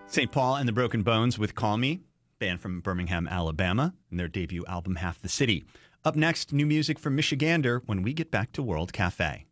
St. Paul and the Broken Bones with Call Me, band from Birmingham, Alabama, and their debut album, Half the City. Up next, new music from Michigander when we get back to World Cafe.